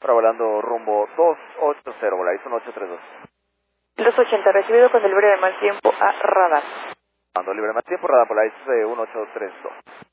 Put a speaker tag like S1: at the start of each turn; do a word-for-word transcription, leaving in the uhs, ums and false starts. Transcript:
S1: Ahora volando rumbo dos ochenta, Volaris uno ocho tres dos.
S2: dos ochenta, recibido con el libre de mal tiempo a radar.
S1: Mando libre de mal tiempo, radar Volaris uno ocho tres dos.